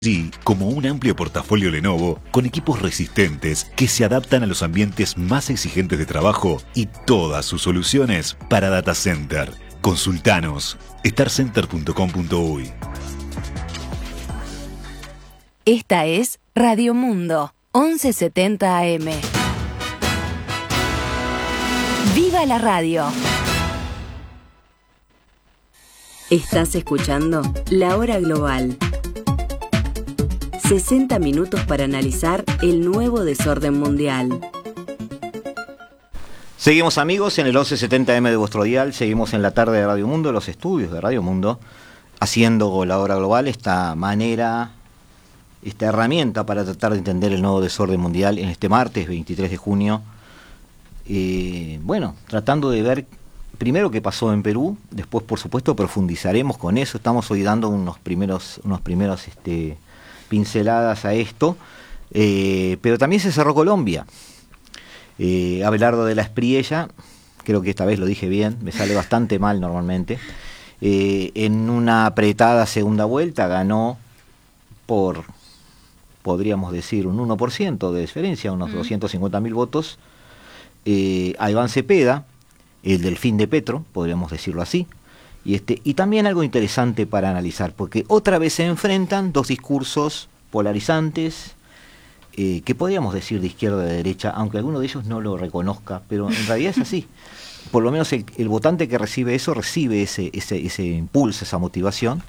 Allí, como un amplio portafolio Lenovo, con equipos resistentes que se adaptan a los ambientes más exigentes de trabajo y todas sus soluciones para data center. Consultanos, starcenter.com.uy. Esta es Radio Mundo, 1170 AM. ¡Viva la radio! Estás escuchando La Hora Global. 60 minutos para analizar el nuevo desorden mundial. Seguimos, amigos, en el 1170M de vuestro dial. Seguimos en la tarde de Radio Mundo, los estudios de Radio Mundo, haciendo La Hora Global, esta herramienta para tratar de entender el nuevo desorden mundial en este martes 23 de junio. Tratando de ver primero qué pasó en Perú, después, por supuesto, profundizaremos con eso. Estamos hoy dando unos primeros pinceladas a esto, pero también se cerró Colombia. Abelardo de la Espriella, creo que esta vez lo dije bien, me sale bastante mal normalmente, en una apretada segunda vuelta ganó por, podríamos decir, un 1% de diferencia, unos 250.000 votos, a Iván Cepeda, el delfín de Petro, podríamos decirlo así. Y también algo interesante para analizar, porque otra vez se enfrentan dos discursos polarizantes, que podríamos decir de izquierda a de derecha, aunque alguno de ellos no lo reconozca, pero en realidad es así. Por lo menos el votante que recibe eso, recibe ese impulso, esa motivación.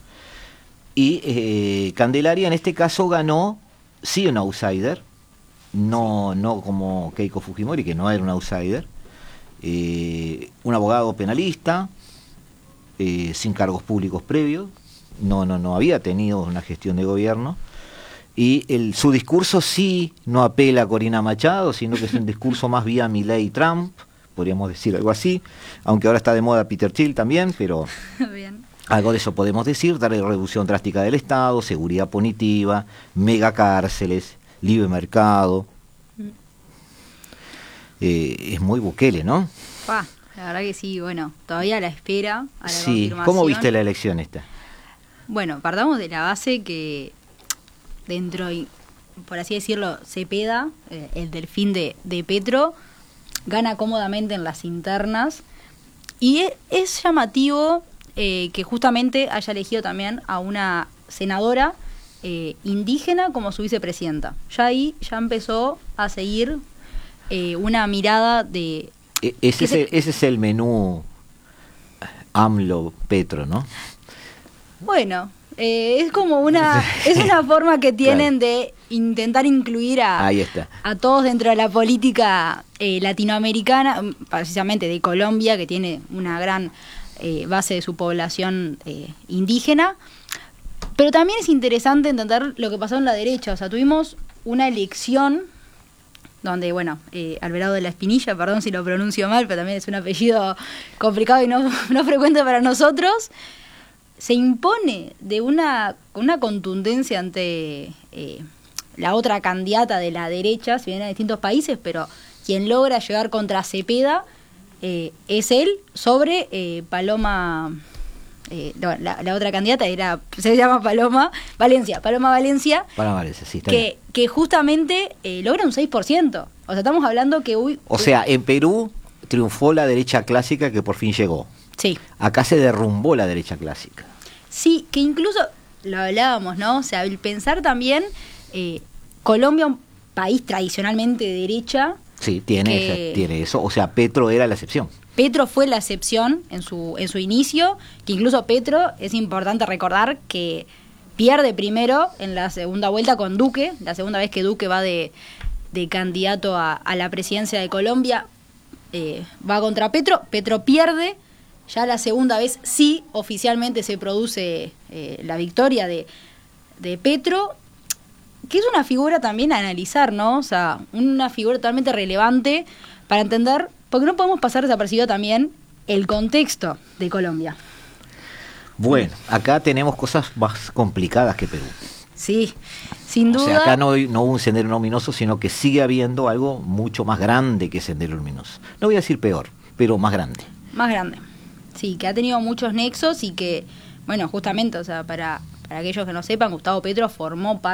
Y Candelaria en este caso ganó, sí, un outsider, no como Keiko Fujimori, que no era un outsider, un abogado penalista, sin cargos públicos previos, no había tenido una gestión de gobierno, y su discurso sí no apela a Corina Machado, sino que es un discurso más vía Milei y Trump, podríamos decir algo así, aunque ahora está de moda Peter Thiel también, pero bien. Algo de eso podemos decir: darle reducción drástica del Estado, seguridad punitiva, megacárceles, libre mercado. Es muy Bukele, ¿no? La verdad que sí, bueno, todavía a la espera, a la confirmación. ¿Cómo viste la elección esta? Bueno, partamos de la base que dentro, por así decirlo, Cepeda, el delfín de Petro, gana cómodamente en las internas, y es llamativo que justamente haya elegido también a una senadora indígena como su vicepresidenta. Ya ahí ya empezó a seguir una mirada de... Ese es el menú AMLO-Petro, ¿no? Bueno, es como una forma que tienen de intentar incluir a todos dentro de la política latinoamericana, precisamente de Colombia, que tiene una gran base de su población indígena. Pero también es interesante entender lo que pasó en la derecha. O sea, tuvimos una elección donde, Alvarado de la Espinilla, perdón si lo pronuncio mal, pero también es un apellido complicado y no frecuente para nosotros, se impone con una contundencia ante la otra candidata de la derecha, si bien en distintos países, pero quien logra llegar contra Cepeda es él, sobre Paloma... la otra candidata se llama Paloma Valencia, sí, está bien. Que justamente logra un 6%. O sea, estamos hablando que... en Perú triunfó la derecha clásica, que por fin llegó. Sí. Acá se derrumbó la derecha clásica. Sí, que incluso lo hablábamos, ¿no? O sea, el pensar también, Colombia, un país tradicionalmente de derecha... Sí, tiene eso. O sea, Petro era la excepción. Petro fue la excepción en su inicio, que incluso Petro, es importante recordar que pierde primero en la segunda vuelta con Duque, la segunda vez que Duque va de candidato a la presidencia de Colombia, va contra Petro pierde, ya la segunda vez sí oficialmente se produce la victoria de Petro, que es una figura también a analizar, ¿no? O sea, una figura totalmente relevante para entender... Porque no podemos pasar desapercibido también el contexto de Colombia. Bueno, acá tenemos cosas más complicadas que Perú. Sí, sin duda. O sea, acá no hubo un sendero luminoso, sino que sigue habiendo algo mucho más grande que sendero luminoso. No voy a decir peor, pero más grande. Más grande. Sí, que ha tenido muchos nexos y que, justamente, o sea, para para aquellos que no sepan, Gustavo Petro formó parte